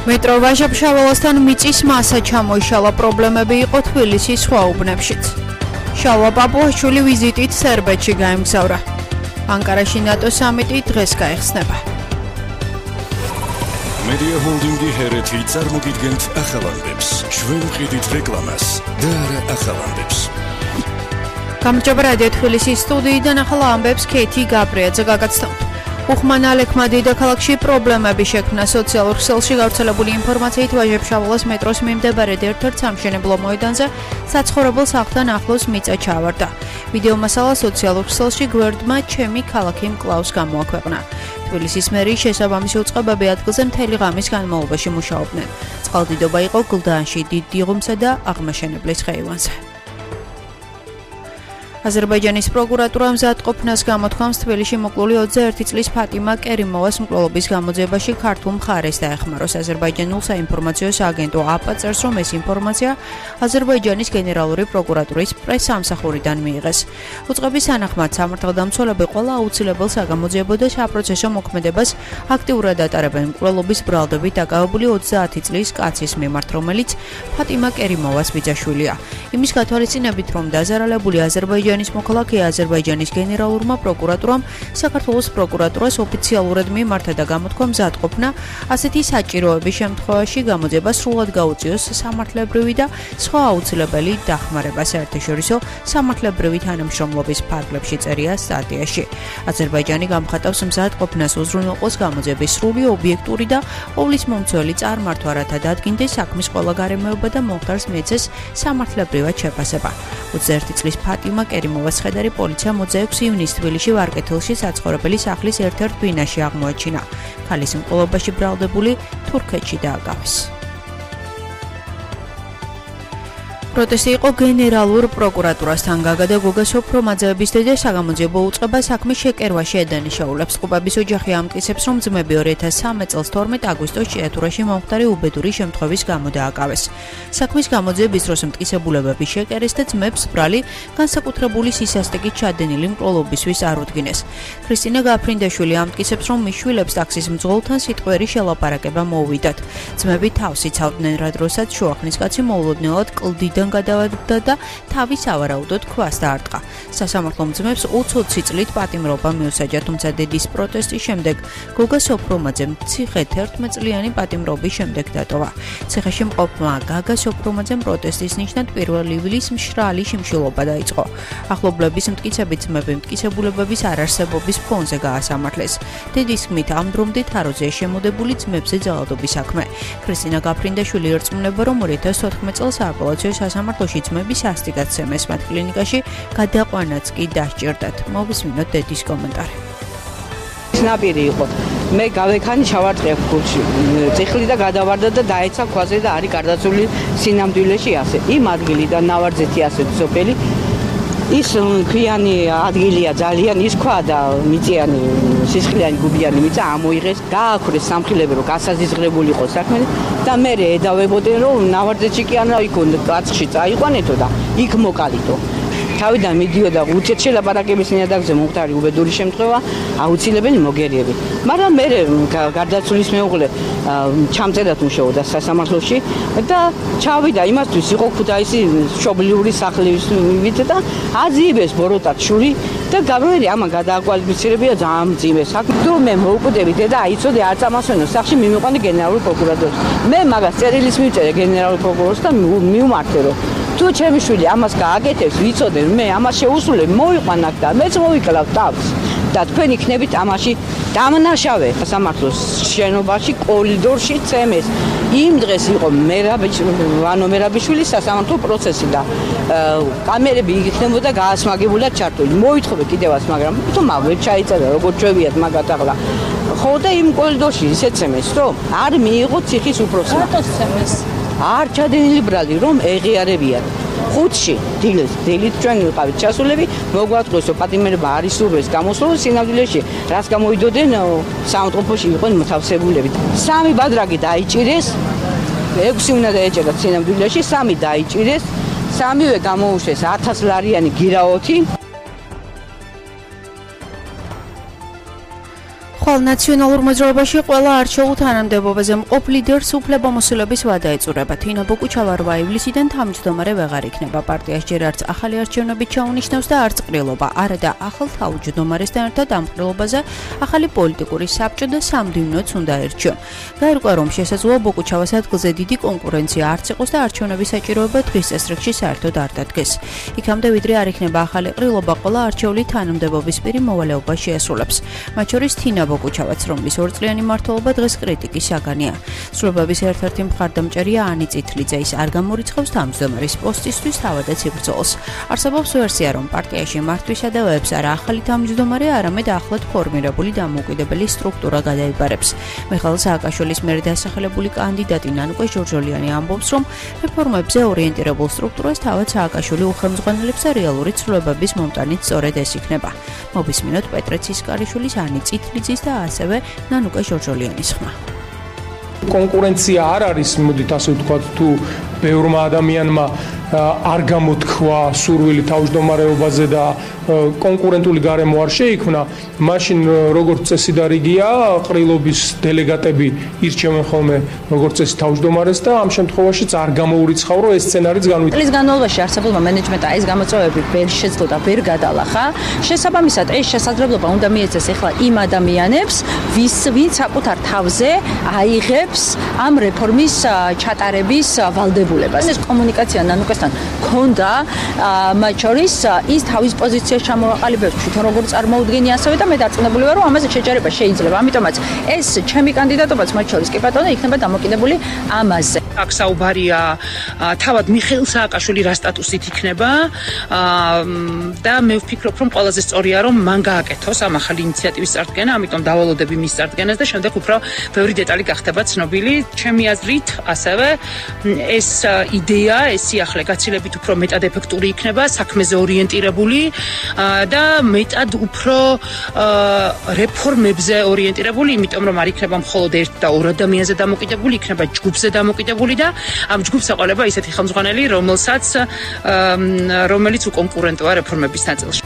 მეტრო ვაჟა-ფშაველასთან მიწის მასა ჩამოიშალა პრობლემები იყო თბილისის სხვა უბნებშიც. შალვა პაპუაშვილი ვიზიტით სერბეთში გაემგზავრა. ანკარაში ნატო სამიტი დღეს გაიხსნება. მედია ჰოლდინგი ჰერეთი წარმოგიდგენთ ახალანდებს, ჩვენ ვყიდით რეკლამას და არა ახალანდებს. გამარჯობა რადიო თბილისის სტუდიიდან ახალ ამბებს ქეთი გაბრიაძე გაგაცნობთ. უხმან ალექმა დედაქალაქში პრობლემები შექმნა სოციალურ ქსელში გავრცელებული ინფორმაციით ვაჟა-ფშაველას მეტროს მიმდებარედ ერთ-ერთ სამშენებლო მოედანზე საცხოვრებელ სახლთან ახლოს მიწა ჩავარდა. ვიდეო მასალა სოციალურ ქსელში გვერდმა ჩემი ქალაქი მკლავს გამოაქვეყნა. თბილისის მერიის შესაბამისი უწყებები ადგილზე მთელი ღამის განმავლობაში მუშაობდნენ. წყალდიდობა იყო გლდანში, დიდ დიღუმსა და აღმაშენებლის ხეივანზე. აზერბაიჯანის პროკურატურა მზადყოფნას გამოთქვამს თბილისში მოკლული 21 წლის ფატიმა კერიმოვას მკვლელობის გამოძიებაში ქართულ მხარეს დაეხმაროს. აზერბაიჯანულ საინფორმაციო სააგენტო აპა წერს, რომ ეს ინფორმაცია აზერბაიჯანის გენერალური პროკურატურის პრესამსახურიდან მიიღეს. უწყების თანახმად სამართალდამცველები ყველა აუცილებელ საგამოძიებო და საპროცესო მოქმედებას აქტიურად ატარებენ მკვლელობის ბრალდებით დაკავებული 30 წლის კაცის მიმართ, რომელიც ფატიმა კერიმოვას ბიძაშვილია. იმის გათვალისწინებით, რომ დაზარალებული აზერბაიჯანის მოქალაქეა აზერბაიჯანის გენერალურმა პროკურატურამ საქართველოს პროკურატურას ოფიციალურად მიმართა და გამოთქვა მზადყოფნა ასეთი საჭიროების შემთხვევაში გამოძიება სრულად გაუწიოს სამართლებრივი და სხვა აუცილებელი დახმარება. საერთაშორისო სამართლებრივი თანამშრომლობის ფარგლებში წერია სტატიაში. აზერბაიჯანი გამხატავს მზადყოფნას უზრუნველყოს გამოძიების სრული, ობიექტური და ყოვლისმომცველი წარმართვა, რათა დადგინდეს საქმის ყველა გარემოება და მოხდარს მიეცეს სამართლებრივად შეფასება. 21 წლის ფატიმა კერიმოვას ხედარი პოლიციამ 26 ივნისს თბილისში ვარკეთილში საცხოვრებელი სახლის ერთ-ერთ ბინაში აღმოაჩინა. ქალის მკვლელობაში ბრალდებული თურქეთში დააკავეს. პროტესტი იყო გენერალურ პროკურატურასთან. გაგა და გოგა სოფრომაძეების დედა საგამოძიებო უწყება საქმის შეკერვაში ედანიშაულებს. ყუბების ოჯახი ამტკიცებს, რომ ძმები 2003 წელს 12 აგვისტოს ჭიათურაში მომხდარი უბედური შემთხვევის გამო დააკავეს. საქმის გამოძიების დროს მტკიცებულებები შეკერეს და ძმებს ბრალი განსაკუთრებული სისასტიკით ჩადენილი მკვლელობისთვის არ უდგინეს. ქრისტინა გაფრინდაშვილი ამტკიცებს, რომ მის შვილებს ტაქსის მძღოლთან სიტყვიერი შელაპარაკება მოუვიდათ. ძმები თავს იცავდნენ, რა დროსაც შუახნის კაცი მოულოდნელად კლდიდან გადავარდა და თავის ავარაუდოდ ქვას დაარტყა. სასამართლომ ძმებს 20 წლით პატიმრობა მიუსაჯა, თუმცა დედის პროტესტის შემდეგ გოგა სოფრომაძემ ციხე 11 წლიანი პატიმრობის შემდეგ დატოვა. ციხეში მყოფმა გაგა სოფრომაძემ პროტესტის ნიშნად 1 ივლისს მშრალი შიმშილობა დაიწყო. ახლობლების მტკიცებით ძმები მტკიცებულებების არარსებობის ფონზე გაასამართლეს. დედის თქმით, ამ დრომდე თაროზეა შემოდებული ძმებზე ძალადობის საქმე. ქრისტინა გაფრინდაშვილი ერწმუნება, რომ 2014 წელს სააპელაციო სასამართლოში ძმები სასტიკაცემეს, მათ კლინიკაში გადაყვანაც კი დასჭირდათ. მოვისმინოთ დედის კომენტარი. ნაპირი იყო. მე გავექანი ჩავარწყე ქუჩი. წიხლი და გადავარდა და დაეცა ქვაზე და არის გარდაცვლილი სინამდვილეში ასე. იმ ადგილიდან ნავარძეთი ასე სოფელი. ის ქვიანი ადგილია ძალიან, ის ქვა და მიწიანი სისხლიანი გუბიანი მიწა ამოიღეს, გააქრეს სამხილები, რომ გასაზიზღრებული იყო საქმე და მე ედავებოდნენ, რომ ნავარძეთში კი არა იქ კაცხში წაიყვანეთო და იქ მოკალითო. თავიდან მიდიოდა უცეთ შელაპარაკების ნიადაგზე მომხდარი უბედური შემთხვევა, აუცილებელი მოგერიები. მაგრამ მე გარდაცვლის მეუღლე ჩამწერად მუშაობდა სასამართლოში და ჩავიდა იმასთვის იყო ქუთაისი მშობლიური სახლივით და აზიებეს ბოროტად შური და გაბრიელი ამან გადააკვალიფიცირებია ძალიან მძიმე საქმე. თუ მე მოვკვდები დედა აიცოდე არ წამასვენო სახში მიმიყვანე გენერალურ პროკურატურას. მე მაგას წერილის მივწერე გენერალურ პროკურორს და მივმართე რომ თუ ჩემი შვილი ამას გააკეთებს, ვიცოდე მე ამას შეუსრულებ, მოვიყვან აქ და მეც მოვიკლავ თავს და თქვენ იქნებით ამაში დამნაშავე. სამართლოს შენობაში კორიდორში წემეს. იმ დღეს იყო მერაბიშვილის სასამართლო პროცესი და კამერები იქნებოდა გაასმაგებულად ჩართული. მოითხოვე კიდევაც, მაგრამ თუმცა ვერ ჩაიწერა, როგორ ჩვევიათ მაგათ ახლა. ხო და იმ კორიდორში ისე წემეს, რომ არ მიიღო ციხის უფროსმა. რატო წემეს? არ ჩადენილი ბრალი რომ ეღიარებიათ. ხუთში დილით ჩვენ ვიყავით ჩასულები, მოგვაწყვესო პატიმრობა არ ისურვეს გამოსვლას სინამდვილეში, რას გამოვიდოდნენ საავადმყოფოში იყვნენ მოთავსებულები. 3 ბადრაგი დაიჭირეს, 6 უნდა დაეჭერათ სინამდვილეში, 3 დაიჭირეს, 3-ვე გამოუშვეს 1000 ლარიანი გირაოთი. ახალ ნაციონალურ მოძრაობაში ყველა არჩეულ თანამდებობაზე მყოფ ლიდერს უფლებამოსილების ვადა ეწურება. თინა ბოკუჩავა ივლისიდან თავმჯდომარე ვეღარ იქნება. პარტიას ჯერ არც ახალი არჩევნები ჩაუნიშნავს და არც ყრილობა. არა და ახალ თავმჯდომარესთან ერთად ამ ყრილობაზე ახალი პოლიტიკური საბჭო და სამდივნოც უნდა ერჩიონ. გაირკვა, რომ შესაძლოა ბოკუჩავას ადგილზე დიდი კონკურენცია არც იყოს და არჩევნების საჭიროება დღის წესრიგში საერთოდ არ დადგეს. იქამდე ვიდრე არ იქნება ახალი ყრილობა, ყველა არჩეული თანამდებობის პირი მოვალეობას შეასრულებს. მათ შორის თინა ბოკუჩავაც, რომლის ორწლიანი მმართველობა დღეს კრიტიკის საგანია. სრულებების ერთ-ერთი მხარდამჭერია ანი წითლიძე, ის არ გამორიცხავს თავმჯდომარის პოსტისთვის თავადაც იბრძოლს. არსებობს ვერსია, რომ პარტიაში მართვის სადავეებს არა ახალი თავმჯდომარე, არამედ ახლად ფორმირებული დამოუკიდებელი სტრუქტურა გადაიბარებს. მიხაილ სააკაშვილის მიერ დასახელებული კანდიდატი ნანუკა ჟორჟოლიანი ამბობს, რომ რეფორმებზე ორიენტირებულ სტრუქტურას თავად სააკაშვილი უხელმძღვანელებს და რეალური ცვლილებების მომტანიც სწორედ ეს იქნება. მოვისმინოთ პეტრე ცისკარიშვილის, ანი წითლიძის და ასევე ნანუკა ჟორჟოლიანის ხმა. კონკურენცია არ არის, მოდით ასე ვთქვათ, თუ ბევრმა ადამიანმა არ გამოთქვა სურვილი თავმჯდომარეობაზე და კონკურენტული გარემო არ შეიქმნა, მაშინ როგორც წესი და რიგია, ყრილობის დელეგატები ირჩევენ ხოლმე როგორც წესი თავმჯდომარეს და ამ შემთხვევაშიც არ გამოურიცხავ, რომ ეს სცენარიც განვითარდება. წლის განმავლობაში არსებულმა მენეჯმენტმა ეს გამოწვევები ვერ შეძლო და ვერ გადალახა. შესაბამისად, ეს შესაძლებლობა უნდა მიეცეს ახლა იმ ადამიანებს, ვინც საკუთარ თავზე აიღებს ამ რეფორმის ჩატარების ვალდებულებას. ეს კომუნიკაცია ნანუკასთან ქონდა, მათ შორის ის თავის პოზიციას ჩამოაყალიბებს თვითონ როგორ წარმოუდგენი ასევე და მე დარწმუნებული ვარ, რომ ამაზე შეჯერება შეიძლება. ამიტომაც ეს ჩემი კანდიდატობაც მათ შორის კი ბატონო იქნება დამოკიდებული ამაზე. აქ საუბარია თავად მიხეილ სააკაშვილი რა სტატუსით იქნება და მე ვფიქრობ, რომ ყველაზე სწორია, რომ მან გააკეთოს ამ ახალი ინიციატივის წარდგენა, ამიტომ დავალოდები მის წარდგენას და შემდეგ უფრო ბევრი დეტალი გახდება ცნობილი. ჩემი აზრით, ასევე ეს იდეა, ეს სიახლე გაცილებით უფრო მეტად ეფექტური იქნება, საქმეზე ორიენტირებული და მეტად უფრო რეფორმებზე ორიენტირებული, იმიტომ რომ არ იქნება მხოლოდ ერთ და ორ ადამიანზე დამოკიდებული, იქნება ჯგუფზე დამოკიდებული და ამ ჯგუფს ეყოლება ისეთი ხელმძღვანელი, რომელიც უკონკურენტოა რეფორმების ნაწილში.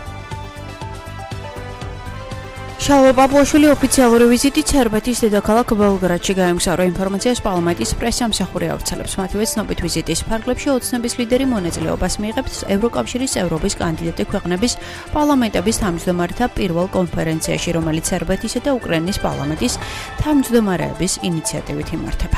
შალვა პაპუაშვილი ოფიციალური ვიზიტით სერბეთის დედაქალაქ ბელგრადში გაემგზავრა. ინფორმაციას პარლამენტის პრესამსახური ავრცელებს. მათივე ცნობით ვიზიტის ფარგლებში ოცნების ლიდერი მონაწილეობას მიიღებს ევროკავშირის წევრობის კანდიდატი ქვეყნების პარლამენტების თავმჯდომარეთა პირველ კონფერენციაში, რომელიც სერბეთისა და უკრაინის პარლამენტის თავმჯდომარეების ინიციატივით იმართება.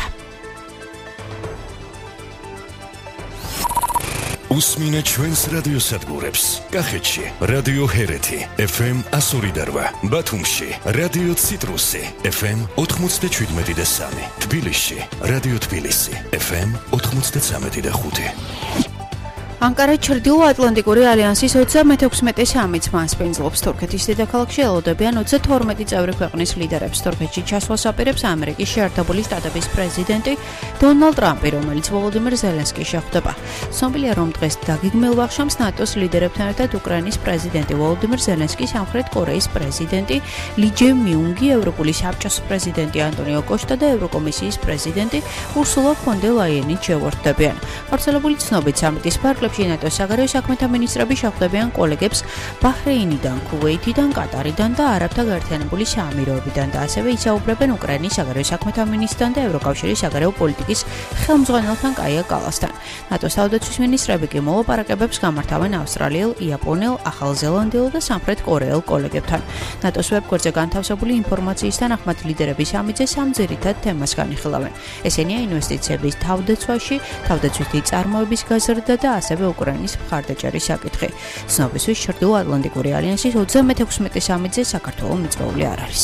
უსმინე ჩვენს რადიოსადგურებს. კახეთში რადიო ჰერეთი FM 102, ბათუმში რადიო ციტრუსი FM 97.3, თბილისში რადიო თბილისი FM 93.5. ანკარა ჩრდილო-ატლანტიკური ალიანსის 36 სამიტს მასპინძლობს. თურქეთის დედაქალაქში ელოდებიან 32 წევრი ქვეყნის ლიდერებს. თურქეთში ჩასვლას აპირებს ამერიკის შეერთებული შტატების პრეზიდენტი დონალდ ტრამპი, რომელიც ვოლოდიმირ ზელენსკის შეხვდება. ცნობილია, რომ დღეს დაგეგმილ ვახშამს ნატოს ლიდერებთან ერთად უკრაინის პრეზიდენტი ვოლოდიმირ ზელენსკი, სამხრეთ კორეის პრეზიდენტი ალი ჯე-მიუნგი, ევროპული საბჭოს პრეზიდენტი ანტონიო კოშტა და ევროკომისიის პრეზიდენტი ურსულა ფონ დერ ლაიენი შეუერთდებიან. გავრცელებული ცნობით სამიტის ფარგლებში ნატოს საგარეო საქმეთა მინისტრები შეხვდებიან კოლეგებს ბაჰრეინიდან, ქუვეითიდან, კატარიდან და არაბთა გაერთიანებული საამიროებიდან და ასევე ისაუბრებენ უკრაინის საგარეო საქმეთა მინისტრთან და ევროკავშირის საგარეო პოლიტიკის ხელმძღვანელთან კაია კალასთან. ნატოს თავდაცვის მინისტრები კი მოლაპარაკებებს გამართავენ ავსტრალიელ, იაპონელ, ახალზელანდიელ და სამხრეთ კორეელ კოლეგებთან. ნატოს ვებგვერდზე განთავსებული ინფორმაციის თანახმად ლიდერები სამიტზე სამ ძირითად თემას განიხილავენ. ესენია ინვესტიციების თავდაცვაში, თავდაცვითი წარმოების გაზრდა და ასევე უკრაინის მხარდაჭერის საკითხი. ცნობისთვის ჩრდილო-ატლანტიკური ალიანსის 36 სამიტზე საქართველოს მიწვეული არ არის.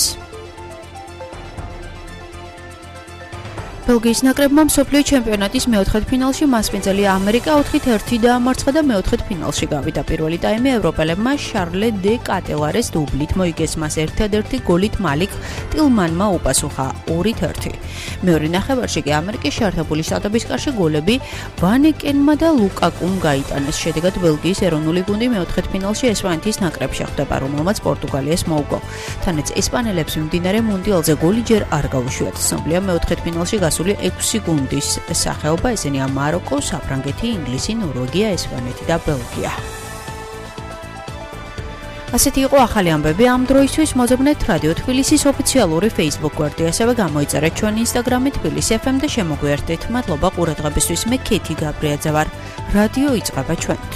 ბელგიის ნაკრებმა მსოფლიო ჩემპიონატის მეოთხედფინალში მასპინძელი ამერიკა 4-1 დაამარცხა და მეოთხედფინალში გავიდა. პირველი ტაიმი ევროპელებმა შარლე დე კატელარეს დუბლით მოიგეს, მას ერთადერთი გოლით მალიქ ტილმანმა უპასუხა 2-1. მეორე ნახევარში კი ამერიკის შეერთებული შტატების კარში გოლები ვანეკენმა და ლუკაკუმ გაიტანეს. შედეგად ბელგიის ეროვნული გუნდი მეოთხედფინალში ესპანეთის ნაკრებს შეხვდება, რომელმაც პორტუგალიას მოუგო. თანაც ესპანელებს მიმდინარე მუნდიალზე გოლი ჯერ არ გაუშვიათ. ცნობილია მეოთხედფინალში გასული 6 გუნდის სახეობა, ესენია მაროკო, საფრანგეთი, ინგლისი, ნორვეგია, ესპანეთი და ბელგია. ასეთი იყო ახალი ამბები ამ დროისთვის. მოზებნეთ რადიო თბილისის ოფიციალური Facebook გვერდი, ასევე გამოიწერეთ ჩვენი Instagram-ი თბილისი FM და შემოგვიერთდით. მადლობა ყურადღებისთვის. მე ქეთი გაბრიაძე ვარ. რადიო იწყება ჩვენით.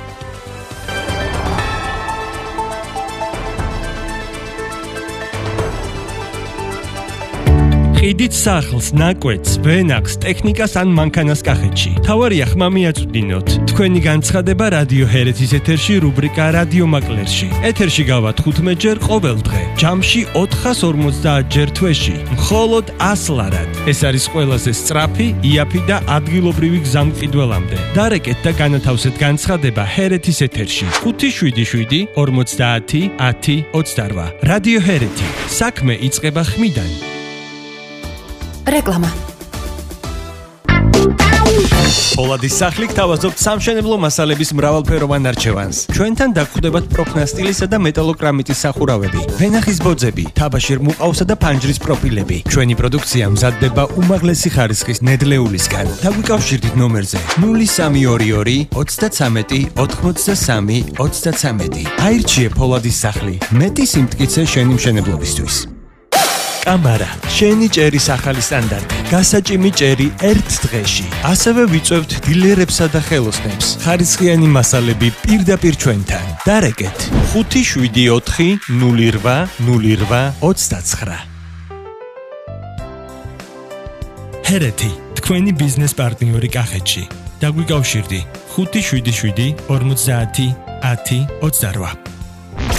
ყიდით სახლს, ნაკვეთს, ვენახს, ტექნიკას ან მანქანას კახეთში. თავარია ხმა მიაწვდინოთ. თქვენი განცხადება რადიო ჰერეთის ეთერში რუბრიკა რადიო მაკლერში. ეთერში გავართ 15 ჯერ ყოველ დღე. ჯამში 450 ჯერ თვეში. მხოლოდ 100 ლარად. ეს არის ყველაზე სწრაფი, იაფი და ადგილობრივი გზა მყიდველამდე. დარეკეთ და განათავსეთ განცხადება ჰერეთის ეთერში. 577 50 10 28. რადიო ჰერეთი. საქმე იწყება ხმიდან. რეკლამა. პოლადის სახლი გთავაზობთ სამშენებლო მასალების მრავალფეროვან არჩევანს. ჩვენთან დაგხვდებათ პროფნასტილისა და მეტალოკრამიტის სახურავები, ვენახის ბოძები, თაბაშირ მუყავსა და ფანჯრის პროფილები. ჩვენი პროდუქცია მზადდება უმაღლესი ხარისხის ნედლეულისგან. დაგვიკავშირდით ნომერზე 0322 33 83 33. აირჩიე პოლადის სახლი. მეტი სიმტკიცე შენი მშენებლობისთვის. კამარა, შენი ჭერის ახალი სტანდარტი, გასაჭიმი ჭერი ერთ დღეში. ასევე ვიწევთ დილერებსა და ხელოსნებს. ხარისხიანი მასალები პირდაპირ ჩვენთან. დარეკეთ 574 08 08 29. ჰერეთი, თქვენი ბიზნეს პარტნიორი კახეთში. დაგვიკავშირდი 577 50 10 28.